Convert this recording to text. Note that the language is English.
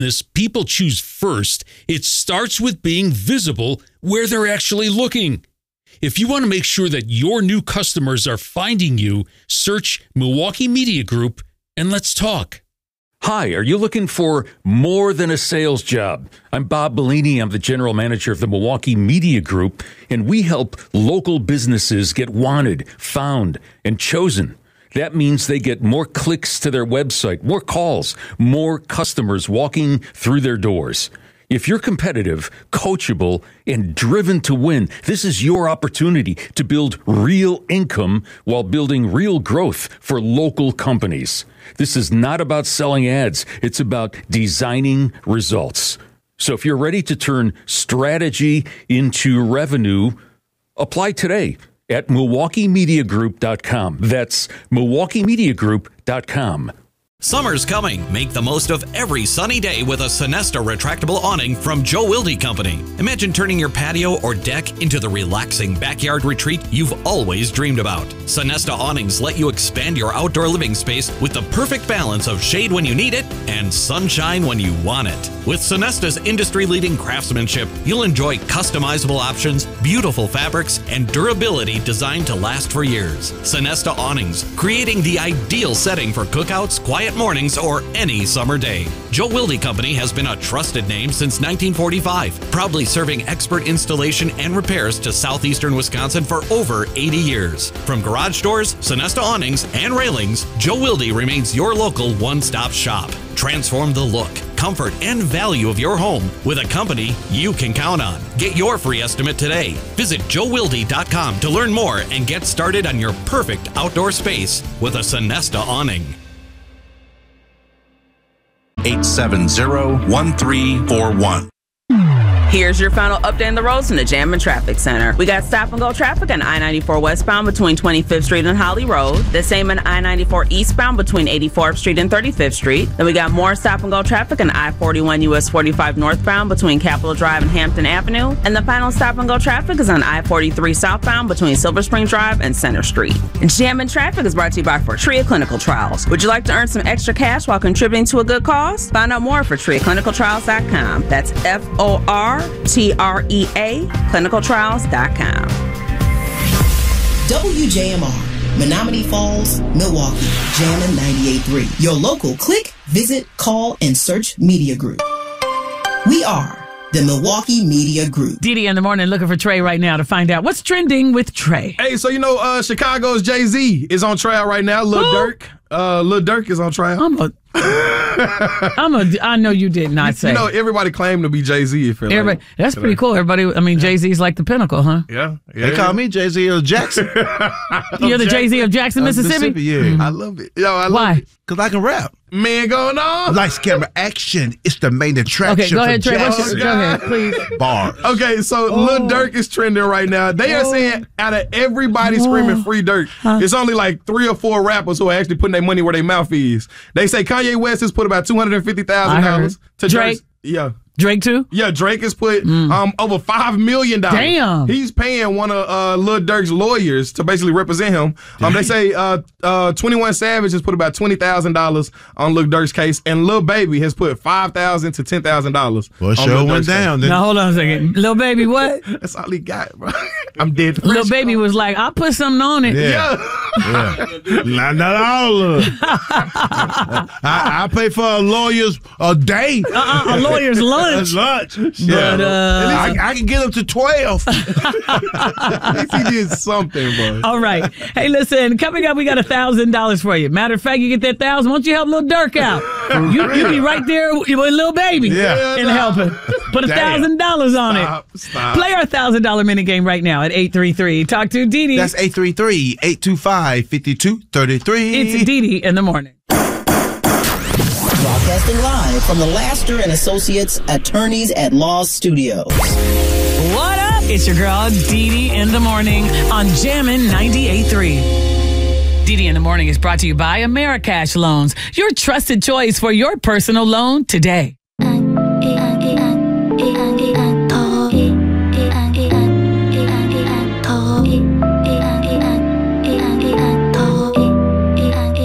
business people choose first, it starts with being visible where they're actually looking. If you want to make sure that your new customers are finding you, search Milwaukee Media Group and let's talk. Hi, are you looking for more than a sales job? I'm Bob Bellini. I'm the general manager of the Milwaukee Media Group, and we help local businesses get wanted, found, and chosen. That means they get more clicks to their website, more calls, more customers walking through their doors. If you're competitive, coachable, and driven to win, this is your opportunity to build real income while building real growth for local companies. This is not about selling ads. It's about designing results. So if you're ready to turn strategy into revenue, apply today at MilwaukeeMediaGroup.com. That's MilwaukeeMediaGroup.com. Summer's coming. Make the most of every sunny day with a Sonesta retractable awning from Joe Wilde Company. Imagine turning your patio or deck into the relaxing backyard retreat you've always dreamed about. Sonesta awnings let you expand your outdoor living space with the perfect balance of shade when you need it and sunshine when you want it. With Sonesta's industry-leading craftsmanship, you'll enjoy customizable options, beautiful fabrics, and durability designed to last for years. Sonesta awnings, creating the ideal setting for cookouts, quiet mornings, or any summer day. Joe Wilde Company has been a trusted name since 1945, proudly serving expert installation and repairs to southeastern Wisconsin for over 80 years. From garage doors, Sonesta awnings, and railings, Joe Wilde remains your local one-stop shop. Transform the look, comfort, and value of your home with a company you can count on. Get your free estimate today. Visit joewilde.com to learn more and get started on your perfect outdoor space with a Sonesta awning. 870-1341. Here's your final update on the roads from the Jam and Traffic Center. We got stop-and-go traffic on I-94 westbound between 25th Street and Holly Road. The same on I-94 eastbound between 84th Street and 35th Street. Then we got more stop-and-go traffic on I-41 US 45 northbound between Capitol Drive and Hampton Avenue. And the final stop-and-go traffic is on I-43 southbound between Silver Spring Drive and Center Street. Jam and Traffic is brought to you by Fortrea Clinical Trials. Would you like to earn some extra cash while contributing to a good cause? Find out more at FortreaClinicalTrials.com. That's FORTREA clinicaltrials.com. WJMR, Menominee Falls, Milwaukee, Jammin' 98.3. Your local click, visit, call, and search media group. We are the Milwaukee Media Group. Didi in the morning looking for Trey right now to find out what's trending with Trey. Hey, so Chicago's Jay-Z is on trial right now. Lil Durk. Lil Durk is on trial. I know you did not say. Everybody claimed to be Jay-Z. That's pretty cool. Everybody, Jay-Z's like the pinnacle, huh? Yeah. They call me Jay-Z of Jackson. You're the Jay-Z of Jackson, Mississippi? Yeah. Mm-hmm. I love it. Why? Love it. Because I can rap. Man, going on. Lights, camera, action. It's the main attraction. Okay, go ahead, Trey. Go ahead, please. Bars. Okay, so Lil Durk is trending right now. They are saying out of everybody screaming free Durk, it's only like 3 or 4 rappers who are actually putting their money where their mouth is. They say Kanye West has put about $250,000 to Drake. Yeah. Drake too? Yeah, Drake has put over $5 million. Damn. He's paying one of Lil Durk's lawyers to basically represent him. They say 21 Savage has put about $20,000 on Lil Durk's case, and Lil Baby has put $5,000 to $10,000. Well, show went down. Now hold on a second. Lil Baby, what? That's all he got, bro. I'm dead. Lil Baby was like, I'll put something on it. Yeah. Not all of it. I pay for a lawyer's a day. A lawyer's lunch. Lunch. But, I can get up to 12. At least he did something, bro. All right. Hey, listen, coming up, we got $1,000 for you. Matter of fact, you get that 1,000. Why don't you help Lil Durk out? You be right there with Lil Baby and helping. Put $1,000 on it. Stop. Play our $1,000 mini game right now at 833. Talk to Didi. That's 833-825-5233. It's Didi in the morning. Broadcasting live from the Laster and Associates Attorneys at Law Studios. What up? It's your girl, Didi in the morning on Jammin' 98.3. Didi in the morning is brought to you by Americash Loans, your trusted choice for your personal loan today.